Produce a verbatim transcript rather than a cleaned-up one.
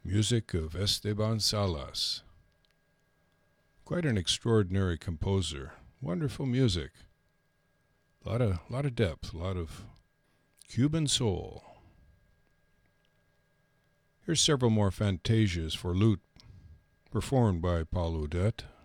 Music of Esteban Salas. Quite an extraordinary composer. Wonderful music. A lot of, lot of depth, a lot of Cuban soul. Here's several more fantasias for lute, performed by Paul Audette.